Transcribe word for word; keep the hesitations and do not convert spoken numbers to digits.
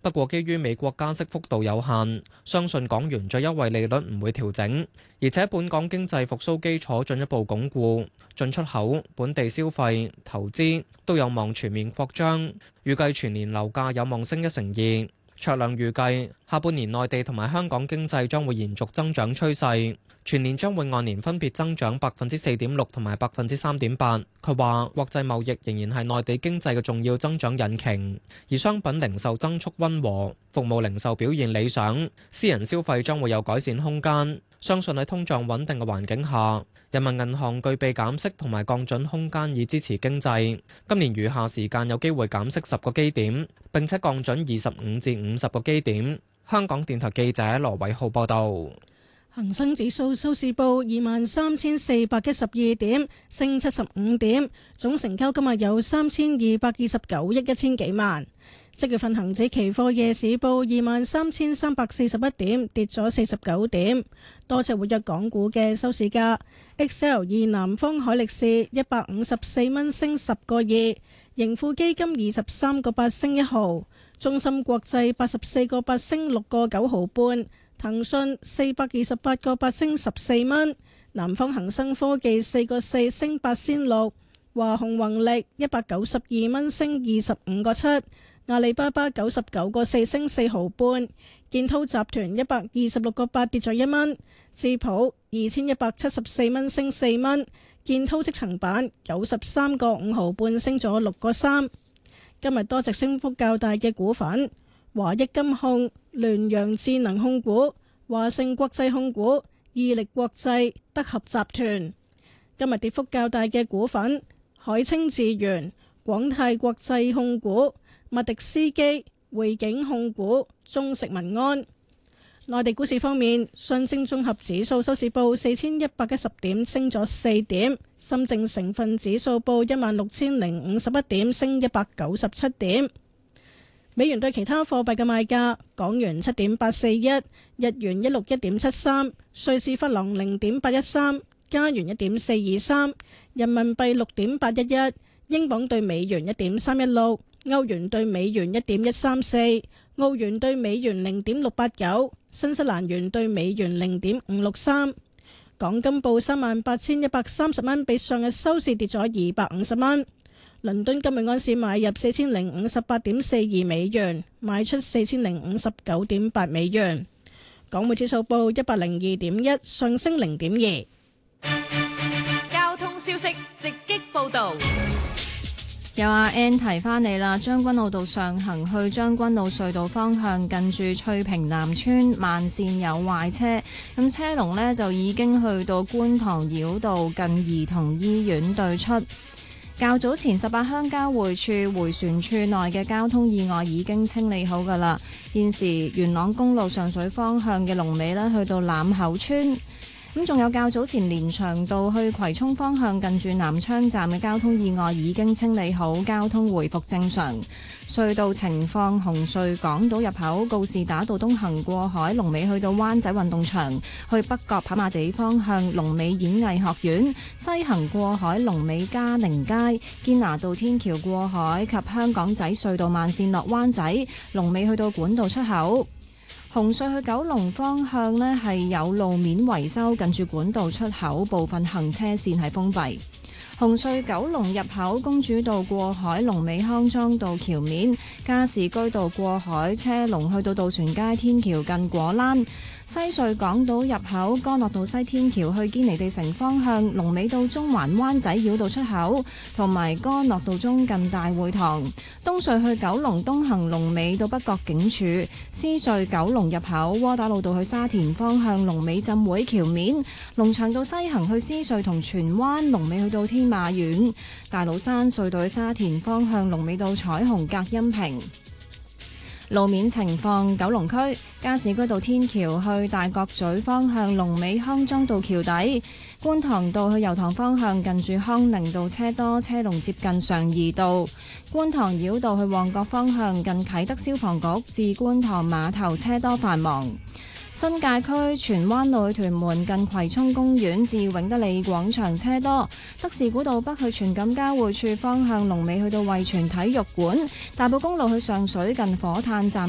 不過基於美國加息幅度有限，相信港元最優惠利率唔會調整，而且本港經濟復甦基礎進一步鞏固，進出口、本地消費、投資都有望全面擴張，預計全年樓價有望升一成二。卓亮預計下半年內地同埋香港經濟將會延續增長趨勢，全年將會按年分別增長百分之四點六同埋百分之三點八。佢話國際貿易仍然係內地經濟嘅重要增長引擎，而商品零售增速溫和，服務零售表現理想，私人消費將會有改善空間。相信喺通脹穩定嘅環境下，人民銀行具備減息同埋降準空間以支持經濟。今年餘下時間有機會減息十個基點，並且降準二十五至五十個基點。香港電台記者羅偉浩報道。 恒生指數收市報二萬三千四百一十二點，升七十五點，總成交今日有三千二百二十九億一千幾萬。即月份恒指期貨夜市報二萬三千三百四十一點，跌咗四十九點。多隻活躍港股嘅收市價 ，X L 二南方海力士一百五十四蚊升十個二，盈富基金二十三個八升一毫，中芯國際八十四個八升六個九毫半。騰訊四百二十八個八升十四蚊，南方恒生科技四個四升八仙六，華虹宏力一百九十二蚊升二十五個七，阿里巴巴九十九個四升四毫半，建滔集團一百二十六個八跌咗一蚊，智普二千一百七十四蚊升四蚊，建滔積層板九十三個五毫半升咗六個三。今日多隻升幅較大嘅股份。華益金控、聯陽智能控股、華盛國際控股、意力國際、德合集團。今日跌幅較大嘅股份：海清智源、廣泰國際控股、麥迪斯基、匯景控股、中食民安。內地股市方面，上證綜合指數收市報四千一百一十點，升咗四點；深證成分指數報一萬六千零五十一點，升一百九十七點。美元對其他貨幣嘅賣價：港元七點八四一，日元一六一點七三，瑞士法郎零點八一三，加元一點四二三，人民幣六點八一一，英鎊對美元一點三一六，歐元對美元一點一三四，澳元對美元零點六八九，新西蘭元對美元零點五六三。港金報三萬八千一百三十蚊，比上日收市跌咗二百五十蚊。倫敦今日安市買入四千零五十八點四二美元，賣出四千零五十九點八美元。港匯指數報一百零二點一，上升零點二。 交通消息直擊報道。 有阿 Ann 提翻你啦，將軍澳道上行去將軍澳隧道方向，近住翠屏南村慢線有壞車，咁車龍呢就已經去到觀塘繞道近兒童醫院對出。較早前十八鄉交匯處迴旋處內嘅交通意外已經清理好㗎喇，現時元朗公路上水方向嘅龍尾呢去到欖口村。咁仲有較早前連翔道去葵涌方向近住南昌站嘅交通意外已經清理好，交通回復正常。隧道情況：紅隧港島入口告士打道東行過海，龍尾去到灣仔運動場；去北角跑馬地方向龍尾演藝學院，西行過海龍尾嘉寧街、堅拿道天橋過海及香港仔隧道慢線落灣仔，龍尾去到管道出口。紅隧去九龍方向呢係有路面維修，近住管道出口部分行車線係封閉。紅隧九龍入口公主道過海，龍尾康莊道橋面，加士居道過海車龍去到渡船街天橋近果欄。西隧港島入口干諾道西天橋去堅尼地城方向，龍尾到中環灣仔繞道出口，同埋干諾道中近大會堂。東隧去九龍東行龍尾到北角警署。獅隧九龍入口窩打老道去沙田方向，龍尾浸會橋面。龍翔道西行去獅隧同荃灣，龍尾去到天馬苑。大老山隧道去沙田方向，龍尾到彩虹隔音屏。路面情況：九龍區加士居道天橋去大角咀方向，龍尾康莊道橋底；觀塘道去油塘方向，近住康寧道車多，車龍接近常怡道；觀塘繞道去旺角方向，近啟德消防局至觀塘碼頭車多繁忙。新界區荃灣路去屯門近葵涌公園至永德利廣場車多，德士古道北去荃錦交匯處方向，龍尾去到惠荃體育館；大埔公路去上水近火炭站